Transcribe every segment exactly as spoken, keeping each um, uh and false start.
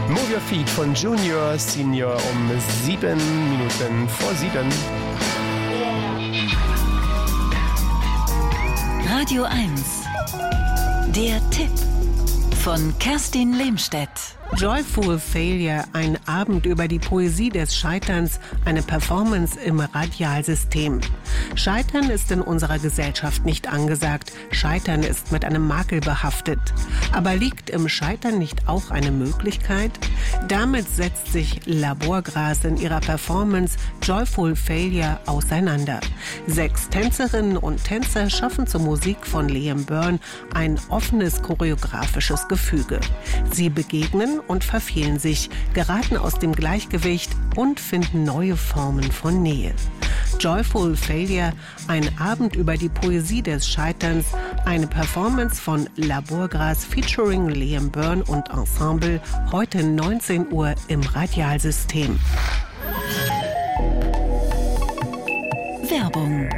Move Your Feet von Junior Senior um sieben Minuten vor sieben. Radio eins. Der Tipp von Kerstin Lehmstedt. Joyful Failure, ein Abend über die Poesie des Scheiterns, eine Performance im Radialsystem. Scheitern ist in unserer Gesellschaft nicht angesagt. Scheitern ist mit einem Makel behaftet. Aber liegt im Scheitern nicht auch eine Möglichkeit? Damit setzt sich Laborgras in ihrer Performance Joyful Failure auseinander. Sechs Tänzerinnen und Tänzer schaffen zur Musik von Liam Byrne ein offenes choreografisches Gefüge. Sie begegnen und verfehlen sich, geraten aus dem Gleichgewicht und finden neue Formen von Nähe. Joyful Failure, ein Abend über die Poesie des Scheiterns, eine Performance von Laborgras featuring Liam Byrne und Ensemble, heute neunzehn Uhr im Radialsystem. Werbung.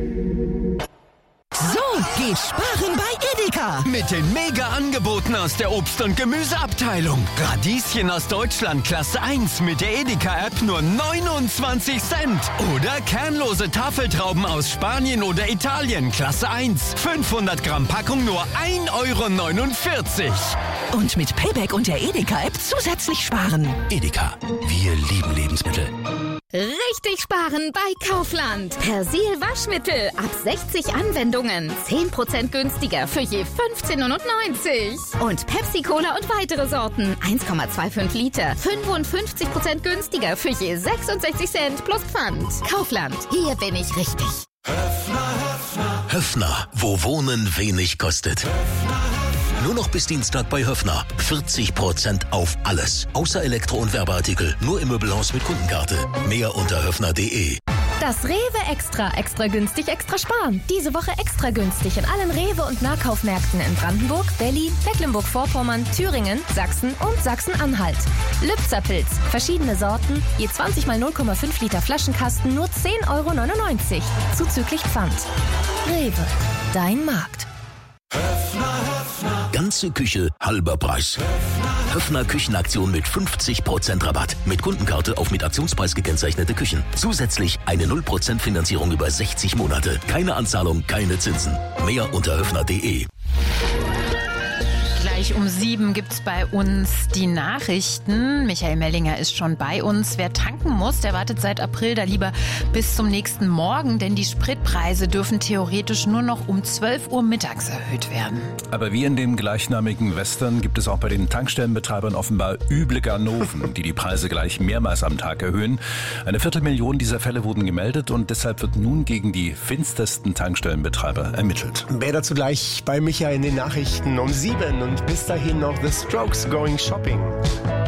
So geht sparen bei Edeka. Mit den Mega-Angeboten aus der Obst- und Gemüseabteilung. Radieschen aus Deutschland Klasse eins mit der Edeka-App nur neunundzwanzig Cent. Oder kernlose Tafeltrauben aus Spanien oder Italien Klasse eins. fünfhundert Gramm Packung nur ein Euro neunundvierzig. Und mit Payback und der Edeka-App zusätzlich sparen. Edeka, wir lieben Lebensmittel. Richtig sparen bei Kaufland. Persil Waschmittel ab sechzig Anwendungen. zehn Prozent günstiger für je fünfzehn neunundneunzig. Und Pepsi Cola und weitere Sorten. eins Komma fünfundzwanzig Liter. fünfundfünfzig Prozent günstiger für je sechsundsechzig Cent plus Pfand. Kaufland. Hier bin ich richtig. Höffner, wo Wohnen wenig kostet. Nur noch bis Dienstag bei Höffner. vierzig Prozent auf alles. Außer Elektro- und Werbeartikel. Nur im Möbelhaus mit Kundenkarte. Mehr unter höffner punkt de. Das Rewe Extra. Extra günstig, extra sparen. Diese Woche extra günstig in allen Rewe- und Nahkaufmärkten in Brandenburg, Berlin, Mecklenburg-Vorpommern, Thüringen, Sachsen und Sachsen-Anhalt. Lübzer-Pilz. Verschiedene Sorten. Je zwanzig mal null Komma fünf Liter Flaschenkasten nur zehn Euro neunundneunzig. Zuzüglich Pfand. Rewe. Dein Markt. Ganze Küche, halber Preis. Höffner Küchenaktion mit fünfzig Prozent Rabatt. Mit Kundenkarte auf mit Aktionspreis gekennzeichnete Küchen. Zusätzlich eine null Prozent Finanzierung über sechzig Monate. Keine Anzahlung, keine Zinsen. Mehr unter höffner punkt de. Gleich um sieben gibt's bei uns die Nachrichten. Michael Mellinger ist schon bei uns. Wer tanken muss, der wartet seit April da lieber bis zum nächsten Morgen, denn die Spritpreise dürfen theoretisch nur noch um zwölf Uhr mittags erhöht werden. Aber wie in dem gleichnamigen Western gibt es auch bei den Tankstellenbetreibern offenbar üble Ganoven, die die Preise gleich mehrmals am Tag erhöhen. Eine Viertelmillion dieser Fälle wurden gemeldet und deshalb wird nun gegen die finstersten Tankstellenbetreiber ermittelt. Mehr dazu gleich bei Michael in den Nachrichten um sieben und bis dahin noch The Strokes Going Shopping.